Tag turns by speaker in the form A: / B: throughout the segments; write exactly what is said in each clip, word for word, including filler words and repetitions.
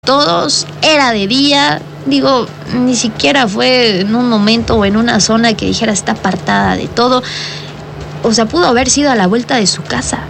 A: todos, era de día, digo, ni siquiera fue en un momento o en una zona que dijera está apartada de todo, o sea, pudo haber sido a la vuelta de su casa.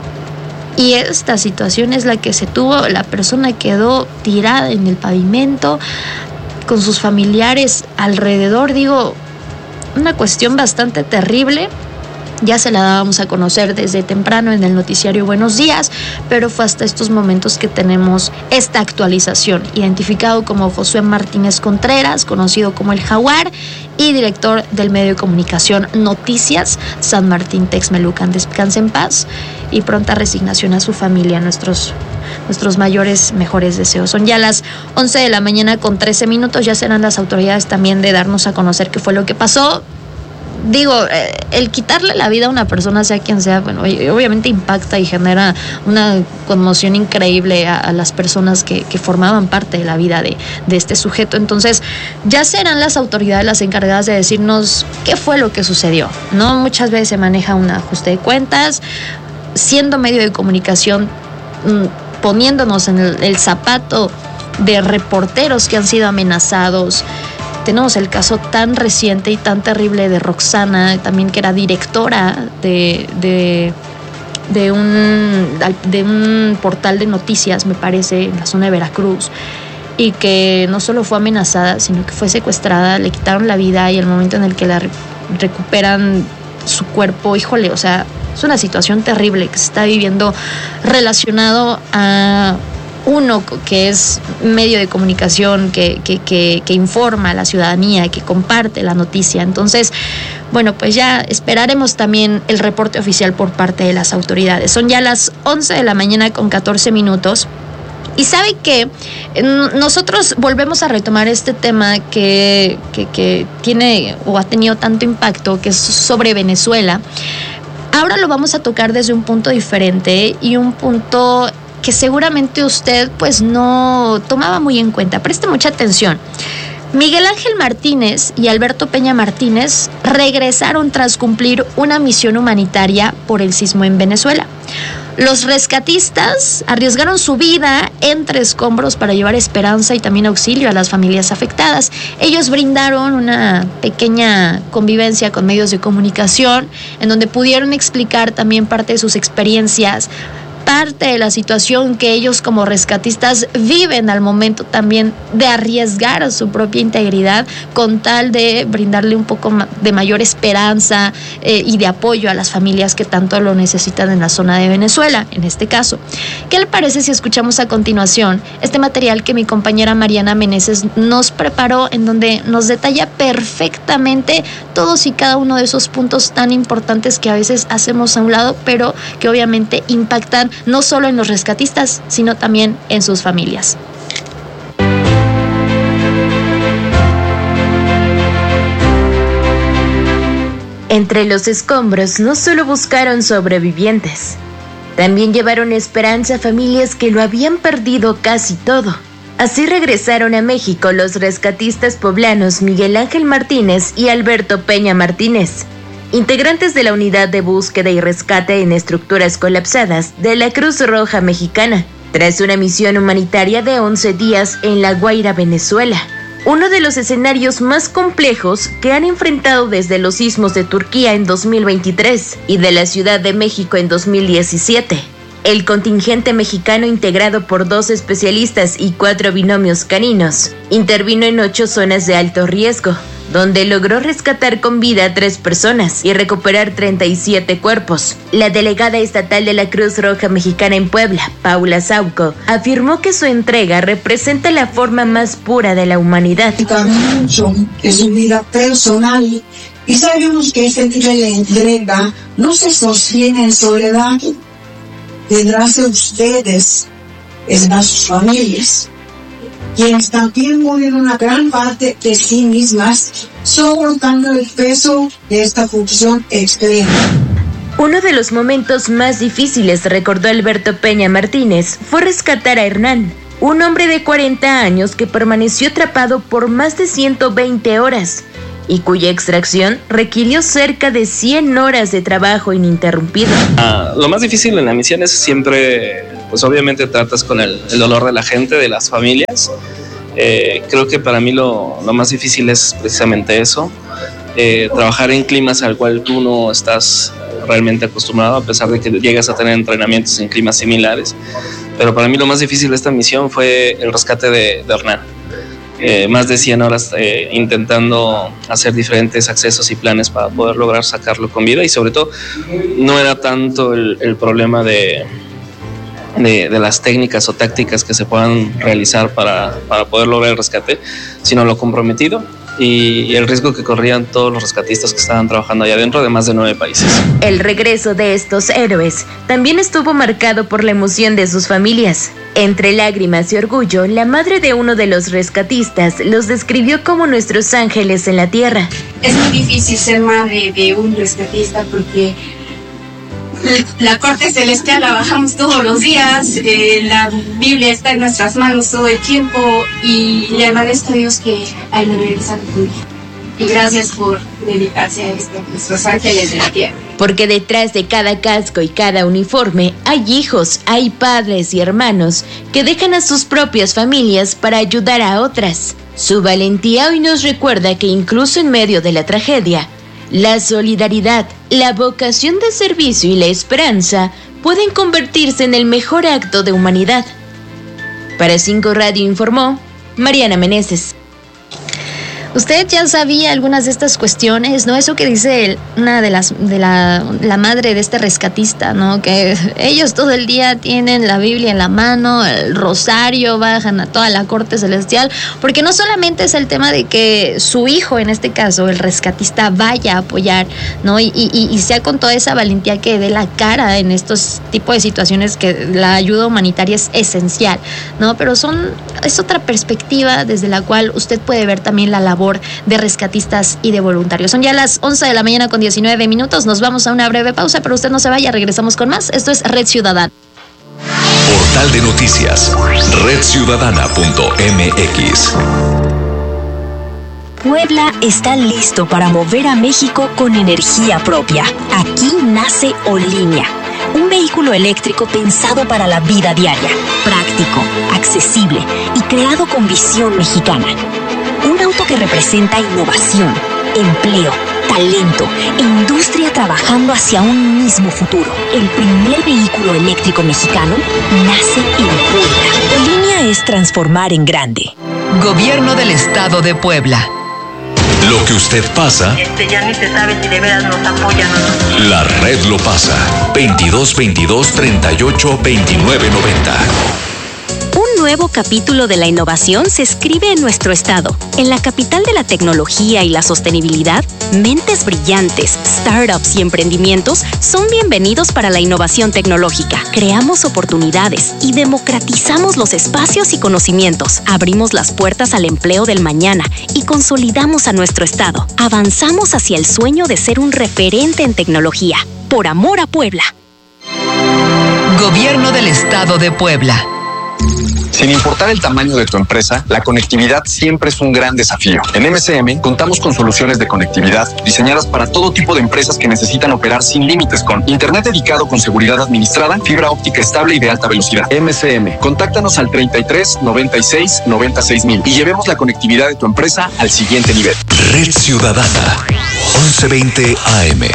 A: Y esta situación es la que se tuvo, la persona quedó tirada en el pavimento, con sus familiares alrededor, digo, una cuestión bastante terrible. Ya se la dábamos a conocer desde temprano en el noticiario Buenos Días, pero fue hasta estos momentos que tenemos esta actualización. Identificado como Josué Martínez Contreras, conocido como El Jaguar, y director del medio de comunicación Noticias San Martín Texmelucan. Descanse en paz y pronta resignación a su familia. Nuestros, nuestros mayores, mejores deseos. Son ya las once de la mañana con trece minutos. Ya serán las autoridades también de darnos a conocer qué fue lo que pasó. Digo, eh, el quitarle la vida a una persona, sea quien sea, bueno, obviamente impacta y genera una conmoción increíble a, a las personas que, que formaban parte de la vida de, de este sujeto. Entonces, ya serán las autoridades las encargadas de decirnos qué fue lo que sucedió, ¿no? Muchas veces se maneja un ajuste de cuentas, siendo medio de comunicación, mmm, poniéndonos en el, el zapato de reporteros que han sido amenazados. Tenemos el caso tan reciente y tan terrible de Roxana, también que era directora de, de, de, un, de un portal de noticias, me parece, en la zona de Veracruz, y que no solo fue amenazada, sino que fue secuestrada, le quitaron la vida y el momento en el que la re- recuperan su cuerpo, híjole, o sea, es una situación terrible que se está viviendo relacionado a uno que es medio de comunicación, que, que, que, que informa a la ciudadanía, que comparte la noticia. Entonces, bueno, pues ya esperaremos también el reporte oficial por parte de las autoridades. Son ya las once de la mañana con catorce minutos. Y sabe que nosotros volvemos a retomar este tema que, que, que tiene o ha tenido tanto impacto, que es sobre Venezuela. Ahora lo vamos a tocar desde un punto diferente y un punto que seguramente usted pues no tomaba muy en cuenta. Preste mucha atención. Miguel Ángel Martínez y Alberto Peña Martínez regresaron tras cumplir una misión humanitaria por el sismo en Venezuela. Los rescatistas arriesgaron su vida entre escombros para llevar esperanza y también auxilio a las familias afectadas. Ellos brindaron una pequeña convivencia con medios de comunicación en donde pudieron explicar también parte de sus experiencias, parte de la situación que ellos como rescatistas viven al momento también de arriesgar su propia integridad con tal de brindarle un poco de mayor esperanza eh, y de apoyo a las familias que tanto lo necesitan en la zona de Venezuela, en este caso. ¿Qué le parece si escuchamos a continuación este material que mi compañera Mariana Meneses nos preparó, en donde nos detalla perfectamente todos y cada uno de esos puntos tan importantes que a veces hacemos a un lado, pero que obviamente impactan no solo en los rescatistas, sino también en sus familias?
B: Entre los escombros no solo buscaron sobrevivientes, también llevaron esperanza a familias que lo habían perdido casi todo. Así regresaron a México los rescatistas poblanos Miguel Ángel Martínez y Alberto Peña Martínez, integrantes de la Unidad de Búsqueda y Rescate en Estructuras Colapsadas de la Cruz Roja Mexicana, tras una misión humanitaria de once días en La Guaira, Venezuela, uno de los escenarios más complejos que han enfrentado desde los sismos de Turquía en dos mil veintitrés y de la Ciudad de México en dos mil diecisiete. El contingente mexicano, integrado por dos especialistas y cuatro binomios caninos, intervino en ocho zonas de alto riesgo, donde logró rescatar con vida a tres personas y recuperar treinta y siete cuerpos. La delegada estatal de la Cruz Roja Mexicana en Puebla, Paula Sauco, afirmó que su entrega representa la forma más pura de la humanidad.
C: Mucho de su vida personal y sabemos que este tipo de entrega no se sostiene en soledad. Tendrás de ustedes, es de sus familias, quienes también mueven una gran parte de sí mismas, soportando el peso de esta función extrema.
B: Uno de los momentos más difíciles, recordó Alberto Peña Martínez, fue rescatar a Hernán, un hombre de cuarenta años que permaneció atrapado por más de ciento veinte horas y cuya extracción requirió cerca de cien horas de trabajo ininterrumpido.
D: Ah, lo más difícil en la misión es siempre pues obviamente tratas con el, el dolor de la gente, de las familias. Eh, creo que para mí lo, lo más difícil es precisamente eso, eh, trabajar en climas al cual tú no estás realmente acostumbrado, a pesar de que llegas a tener entrenamientos en climas similares. Pero para mí lo más difícil de esta misión fue el rescate de, de Hernán. Eh, más de cien horas eh, intentando hacer diferentes accesos y planes para poder lograr sacarlo con vida, y sobre todo no era tanto el, el problema de, de, de las técnicas o tácticas que se puedan realizar para, para poder lograr el rescate, sino lo comprometido y el riesgo que corrían todos los rescatistas que estaban trabajando allá adentro de más de nueve países.
B: El regreso de estos héroes también estuvo marcado por la emoción de sus familias. Entre lágrimas y orgullo, la madre de uno de los rescatistas los describió como nuestros ángeles en la tierra.
E: Es muy difícil ser madre de un rescatista porque la corte celestial la bajamos todos los días, eh, la Biblia está en nuestras manos todo el tiempo y le agradezco a Dios que hay me regresado con vida. Y gracias por dedicarse a esto, nuestros ángeles de la tierra.
B: Porque detrás de cada casco y cada uniforme hay hijos, hay padres y hermanos que dejan a sus propias familias para ayudar a otras. Su valentía hoy nos recuerda que incluso en medio de la tragedia, la solidaridad, la vocación de servicio y la esperanza pueden convertirse en el mejor acto de humanidad. Para Cinco Radio informó Mariana Meneses.
A: Usted ya sabía algunas de estas cuestiones, ¿no? Eso que dice el, una de las de la, la madre de este rescatista, ¿no? Que ellos todo el día tienen la Biblia en la mano, el rosario, bajan a toda la corte celestial, porque no solamente es el tema de que su hijo, en este caso, el rescatista, vaya a apoyar, ¿no? Y, y, y sea con toda esa valentía que dé la cara en estos tipos de situaciones que la ayuda humanitaria es esencial, ¿no? Pero son es otra perspectiva desde la cual usted puede ver también la labor de rescatistas y de voluntarios. Son ya las once de la mañana con diecinueve minutos. Nos vamos a una breve pausa, pero usted no se vaya, regresamos con más. Esto es Red Ciudadana.
F: Portal de noticias, red ciudadana punto m x.
G: Puebla está listo para mover a México con energía propia. Aquí nace Olínea, un vehículo eléctrico pensado para la vida diaria, práctico, accesible y creado con visión mexicana. Un auto que representa innovación, empleo, talento e industria trabajando hacia un mismo futuro. El primer vehículo eléctrico mexicano nace en Puebla. Olínea es transformar en grande.
H: Gobierno del Estado de Puebla.
F: Lo que usted pasa,
I: Este ya ni se sabe si de veras nos apoyan o no.
F: la red lo pasa. veintidós veintidós treinta y ocho veintinueve noventa.
G: Un nuevo capítulo de la innovación se escribe en nuestro estado. En la capital de la tecnología y la sostenibilidad, mentes brillantes, startups y emprendimientos son bienvenidos para la innovación tecnológica. Creamos oportunidades y democratizamos los espacios y conocimientos. Abrimos las puertas al empleo del mañana y consolidamos a nuestro estado. Avanzamos hacia el sueño de ser un referente en tecnología. Por amor a Puebla.
H: Gobierno del Estado de Puebla.
J: Sin importar el tamaño de tu empresa, la conectividad siempre es un gran desafío. En M C M contamos con soluciones de conectividad diseñadas para todo tipo de empresas que necesitan operar sin límites, con internet dedicado con seguridad administrada, fibra óptica estable y de alta velocidad. M C M, contáctanos al treinta y tres noventa y seis noventa y seis mil y llevemos la conectividad de tu empresa al siguiente nivel.
F: Red Ciudadana, once veinte A M.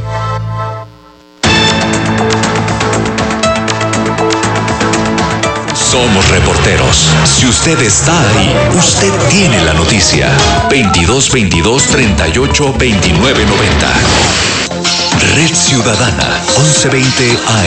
F: Somos reporteros. Si usted está ahí, usted tiene la noticia. veintidós veintidós treinta y ocho veintinueve noventa. Red Ciudadana, once veinte A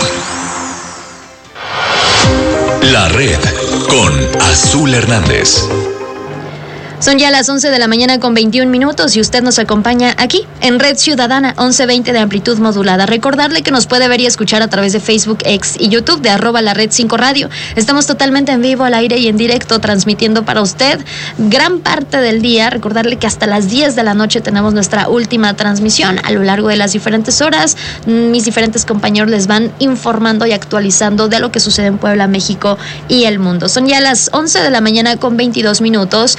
F: M. La Red con Azul Hernández.
A: Son ya las once de la mañana con veintiún minutos y usted nos acompaña aquí en Red Ciudadana once veinte de amplitud modulada. Recordarle que nos puede ver y escuchar a través de Facebook, X y YouTube de arroba la Red cinco Radio. Estamos totalmente en vivo, al aire y en directo, transmitiendo para usted gran parte del día. Recordarle que hasta las diez de la noche tenemos nuestra última transmisión. A lo largo de las diferentes horas, mis diferentes compañeros les van informando y actualizando de lo que sucede en Puebla, México y el mundo. Son ya las once de la mañana con veintidós minutos y recuerden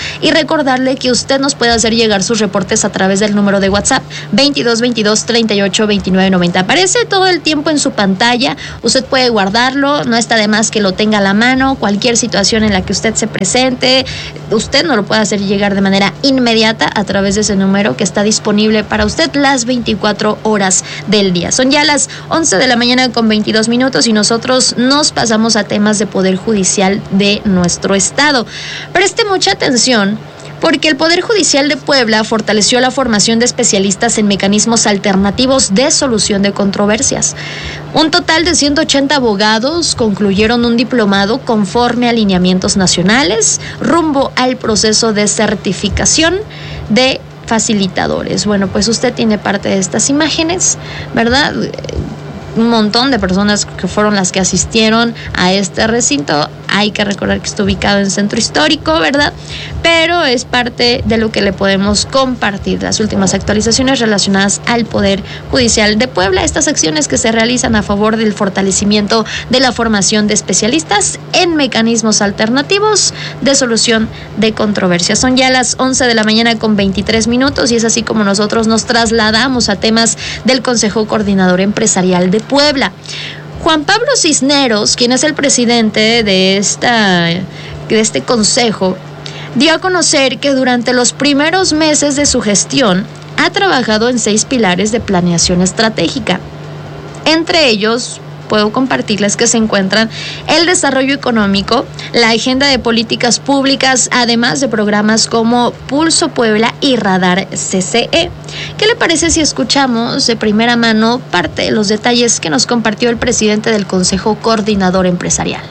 A: recordarle que usted nos puede hacer llegar sus reportes a través del número de WhatsApp veintidós veintidós treinta y ocho veintinueve noventa. Aparece todo el tiempo en su pantalla, usted puede guardarlo, no está de más que lo tenga a la mano. Cualquier situación en la que usted se presente, usted nos lo puede hacer llegar de manera inmediata a través de ese número que está disponible para usted las veinticuatro horas del día. Son ya las once de la mañana con veintidós minutos y nosotros nos pasamos a temas de Poder Judicial de nuestro estado. Preste mucha atención, porque el Poder Judicial de Puebla fortaleció la formación de especialistas en mecanismos alternativos de solución de controversias. Un total de ciento ochenta abogados concluyeron un diplomado conforme a lineamientos nacionales rumbo al proceso de certificación de facilitadores. Bueno, pues usted tiene parte de estas imágenes, ¿verdad? Un montón de personas que fueron las que asistieron a este recinto. Hay que recordar que está ubicado en Centro Histórico, ¿verdad? Pero es parte de lo que le podemos compartir, las últimas actualizaciones relacionadas al Poder Judicial de Puebla, estas acciones que se realizan a favor del fortalecimiento de la formación de especialistas en mecanismos alternativos de solución de controversias. Son ya las once de la mañana con veintitrés minutos y es así como nosotros nos trasladamos a temas del Consejo Coordinador Empresarial de Puebla. Juan Pablo Cisneros, quien es el presidente de, esta, de este consejo, dio a conocer que durante los primeros meses de su gestión ha trabajado en seis pilares de planeación estratégica. Entre ellos, puedo compartirles que se encuentran el desarrollo económico, la agenda de políticas públicas, además de programas como Pulso Puebla y Radar C C E. ¿Qué le parece si escuchamos de primera mano parte de los detalles que nos compartió el presidente del Consejo Coordinador Empresarial?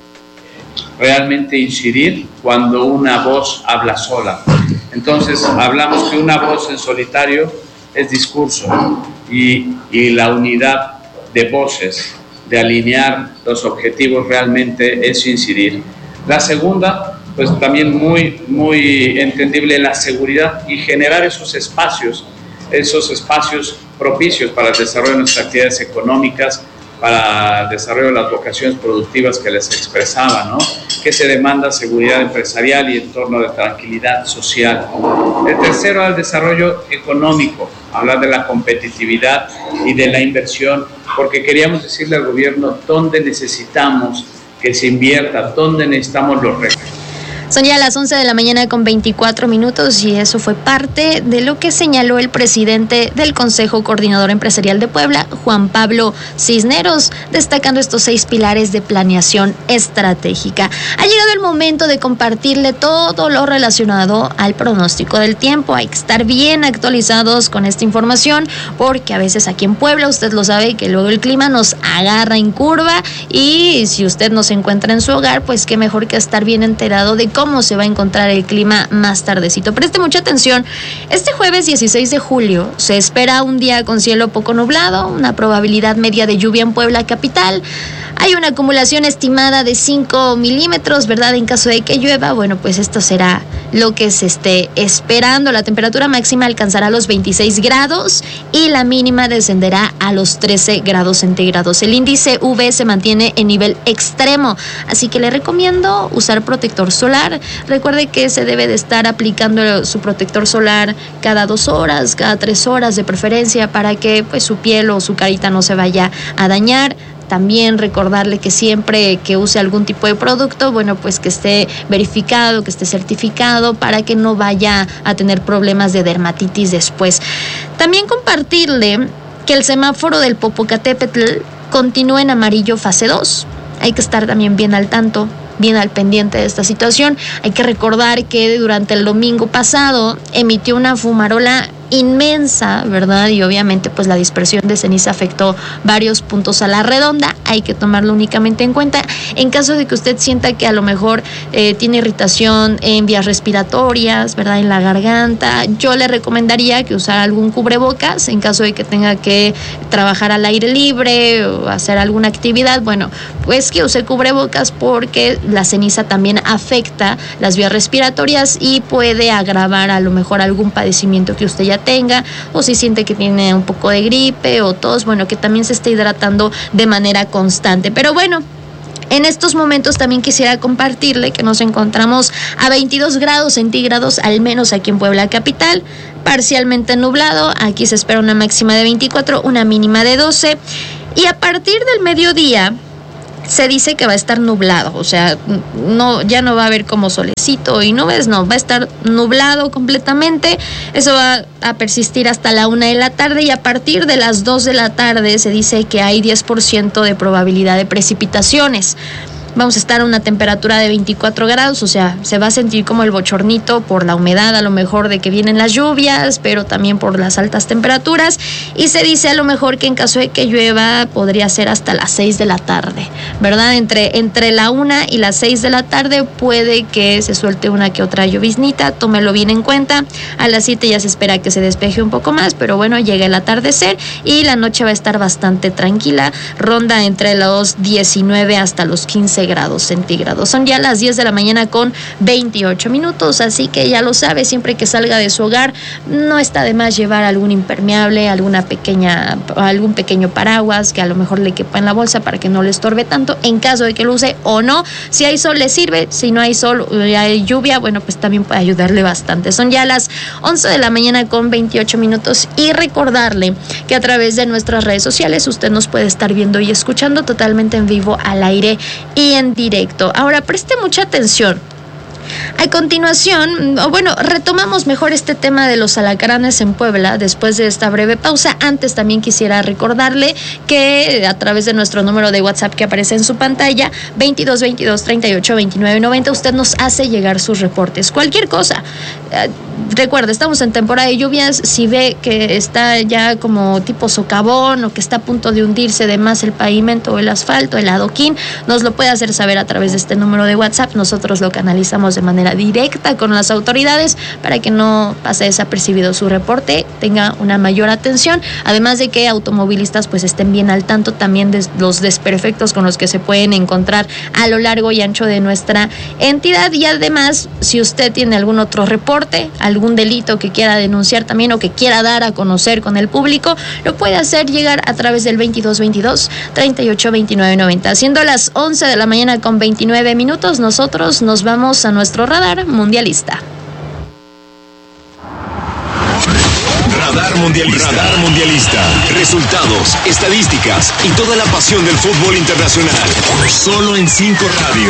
K: Realmente incidir cuando una voz habla sola. Entonces hablamos que una voz en solitario es discurso y, y la unidad de voces, de alinear los objetivos realmente es incidir. La segunda, pues también muy, muy entendible, la seguridad y generar esos espacios, esos espacios propicios para el desarrollo de nuestras actividades económicas, para el desarrollo de las vocaciones productivas que les expresaba, ¿no? Que se demanda seguridad empresarial y entorno de tranquilidad social. El tercero, el desarrollo económico, hablar de la competitividad y de la inversión, porque queríamos decirle al gobierno dónde necesitamos que se invierta, dónde necesitamos los recursos.
A: Son ya las once de la mañana con veinticuatro minutos y eso fue parte de lo que señaló el presidente del Consejo Coordinador Empresarial de Puebla, Juan Pablo Cisneros, destacando estos seis pilares de planeación estratégica. Ha llegado el momento de compartirle todo lo relacionado al pronóstico del tiempo. Hay que estar bien actualizados con esta información porque a veces aquí en Puebla, usted lo sabe, que luego el clima nos agarra en curva y si usted no se encuentra en su hogar, pues qué mejor que estar bien enterado de cómo se va a encontrar el clima más tardecito. Preste mucha atención. Este jueves dieciséis de julio se espera un día con cielo poco nublado, una probabilidad media de lluvia en Puebla capital. Hay una acumulación estimada de cinco milímetros, ¿verdad? En caso de que llueva, bueno, pues esto será lo que se esté esperando. La temperatura máxima alcanzará los veintiséis grados y la mínima descenderá a los trece grados centígrados. El índice U V se mantiene en nivel extremo, así que le recomiendo usar protector solar. Recuerde que se debe de estar aplicando su protector solar cada dos horas, cada tres horas de preferencia, para que pues su piel o su carita no se vaya a dañar. También recordarle que siempre que use algún tipo de producto, bueno, pues que esté verificado, que esté certificado para que no vaya a tener problemas de dermatitis después. También compartirle que el semáforo del Popocatépetl continúa en amarillo fase dos. Hay que estar también bien al tanto, bien al pendiente de esta situación. Hay que recordar que durante el domingo pasado emitió una fumarola inmensa, ¿verdad? Y obviamente pues la dispersión de ceniza afectó varios puntos a la redonda. Hay que tomarlo únicamente en cuenta. En caso de que usted sienta que a lo mejor eh, tiene irritación en vías respiratorias, ¿verdad? En la garganta, yo le recomendaría que usara algún cubrebocas en caso de que tenga que trabajar al aire libre o hacer alguna actividad. Bueno, pues que use cubrebocas porque la ceniza también afecta las vías respiratorias y puede agravar a lo mejor algún padecimiento que usted ya tenga, o si siente que tiene un poco de gripe o tos, bueno, que también se esté hidratando de manera constante. Pero bueno, En estos momentos también quisiera compartirle que nos encontramos a veintidós grados centígrados, al menos aquí en Puebla capital, parcialmente nublado. Aquí se espera una máxima de veinticuatro, una mínima de doce, y a partir del mediodía se dice que va a estar nublado, o sea, no, ya no va a haber como solecito y nubes, no, va a estar nublado completamente. Eso va a persistir hasta la una de la tarde, y a partir de las dos de la tarde se dice que hay diez por ciento de probabilidad de precipitaciones. Vamos a estar a una temperatura de veinticuatro grados, o sea, se va a sentir como el bochornito por la humedad, a lo mejor de que vienen las lluvias, pero también por las altas temperaturas. Y se dice a lo mejor que en caso de que llueva podría ser hasta las seis de la tarde, ¿verdad? Entre, entre la una y las seis de la tarde puede que se suelte una que otra lloviznita, tómelo bien en cuenta. A las siete ya se espera que se despeje un poco más, pero bueno, llega el atardecer y la noche va a estar bastante tranquila, ronda entre los diecinueve hasta los quince grados centígrados. Son ya las diez de la mañana con veintiocho minutos, así que ya lo sabe, siempre que salga de su hogar no está de más llevar algún impermeable, alguna pequeña, algún pequeño paraguas que a lo mejor le quepa en la bolsa para que no le estorbe tanto en caso de que lo use o no. Si hay sol le sirve, si no hay sol, hay lluvia, bueno, pues también puede ayudarle bastante. Son ya las once de la mañana con veintiocho minutos, y recordarle que a través de nuestras redes sociales usted nos puede estar viendo y escuchando totalmente en vivo, al aire y en directo. Ahora preste mucha atención. A continuación, o bueno, retomamos mejor este tema de los alacranes en Puebla después de esta breve pausa. Antes también quisiera recordarle que a través de nuestro número de WhatsApp que aparece en su pantalla, veintidós veintidós treinta y ocho veintinueve noventa, usted nos hace llegar sus reportes. Cualquier cosa. Eh, recuerda, estamos en temporada de lluvias. Si ve que está ya como tipo socavón o que está a punto de hundirse de más el pavimento o el asfalto, el adoquín, nos lo puede hacer saber a través de este número de WhatsApp. Nosotros lo canalizamos de manera directa con las autoridades para que no pase desapercibido su reporte, tenga una mayor atención, además de que automovilistas pues estén bien al tanto también de los desperfectos con los que se pueden encontrar a lo largo y ancho de nuestra entidad. Y además, si usted tiene algún otro reporte, algún delito que quiera denunciar también o que quiera dar a conocer con el público, lo puede hacer llegar a través del veintidós veintidós treinta y ocho veintinueve noventa. Siendo las once de la mañana con veintinueve minutos, nosotros nos vamos a nuestro radar mundialista.
L: Radar mundialista. Radar mundialista. Resultados, estadísticas y toda la pasión del fútbol internacional. Solo en cinco Radio.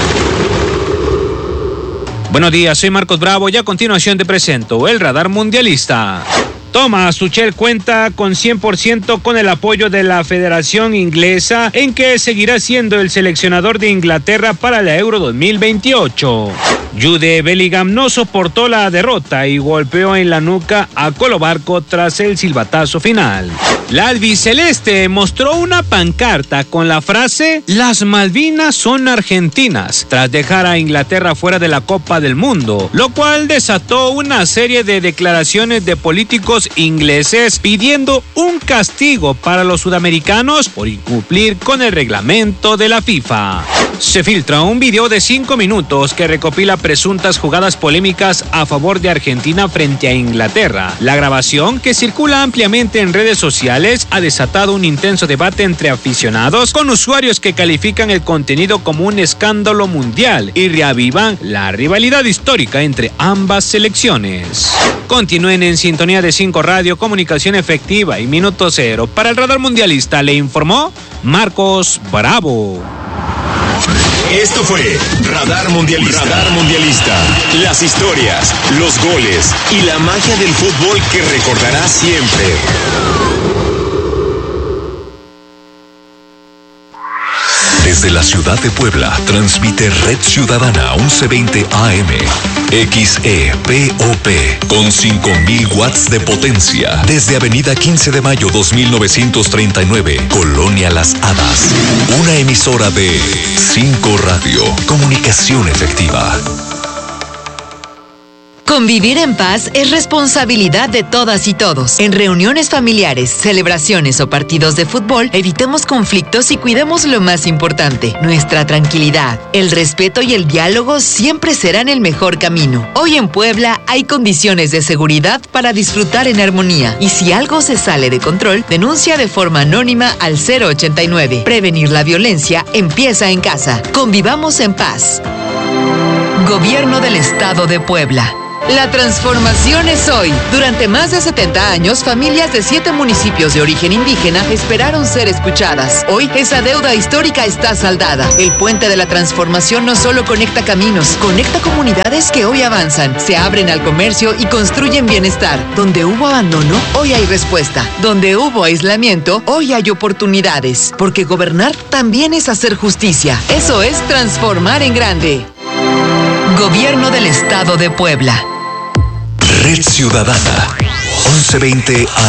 M: Buenos días, soy Marcos Bravo y a continuación te presento el Radar mundialista. Thomas Tuchel cuenta con cien por ciento con el apoyo de la Federación Inglesa, en que seguirá siendo el seleccionador de Inglaterra para la Euro dos mil veintiocho. Jude Bellingham no soportó la derrota y golpeó en la nuca a Colo Barco tras el silbatazo final. La albiceleste mostró una pancarta con la frase "Las Malvinas son argentinas" tras dejar a Inglaterra fuera de la Copa del Mundo, lo cual desató una serie de declaraciones de políticos ingleses pidiendo un castigo para los sudamericanos por incumplir con el reglamento de la FIFA. Se filtra un video de cinco minutos que recopila presuntas jugadas polémicas a favor de Argentina frente a Inglaterra. La grabación, que circula ampliamente en redes sociales, ha desatado un intenso debate entre aficionados, con usuarios que califican el contenido como un escándalo mundial y reavivan la rivalidad histórica entre ambas selecciones. Continúen en sintonía de cinco Radio, comunicación efectiva y minuto cero. Para el Radar Mundialista le informó Marcos Bravo.
L: Esto fue Radar Mundialista. Radar Mundialista. Las historias, los goles y la magia del fútbol que recordarás siempre.
F: Desde la ciudad de Puebla, transmite Red Ciudadana once veinte A M, X E P O P, con cinco mil watts de potencia, desde Avenida quince de mayo dos mil novecientos treinta y nueve, Colonia Las Hadas. Una emisora de cinco Radio, comunicación efectiva.
H: Convivir en paz es responsabilidad de todas y todos. En reuniones familiares, celebraciones o partidos de fútbol, evitemos conflictos y cuidemos lo más importante, nuestra tranquilidad. El respeto y el diálogo siempre serán el mejor camino. Hoy en Puebla hay condiciones de seguridad para disfrutar en armonía. Y si algo se sale de control, denuncia de forma anónima al cero ochenta y nueve. Prevenir la violencia empieza en casa. Convivamos en paz. Gobierno del Estado de Puebla. La transformación es hoy. Durante más de setenta años, familias de siete municipios de origen indígena esperaron ser escuchadas. Hoy, esa deuda histórica está saldada. El puente de la transformación no solo conecta caminos, conecta comunidades que hoy avanzan, se abren al comercio y construyen bienestar. Donde hubo abandono, hoy hay respuesta. Donde hubo aislamiento, hoy hay oportunidades. Porque gobernar también es hacer justicia. Eso es transformar en grande. Gobierno del Estado de Puebla.
F: Red Ciudadana. once veinte